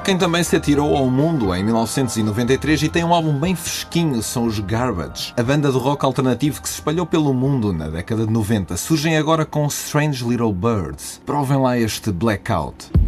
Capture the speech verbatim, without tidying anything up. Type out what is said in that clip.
Quem também se atirou ao mundo em mil novecentos e noventa e três e tem um álbum bem fresquinho são os Garbage, a banda de rock alternativo que se espalhou pelo mundo na década de noventa. Surgem agora com Strange Little Birds. Provem lá este Blackout.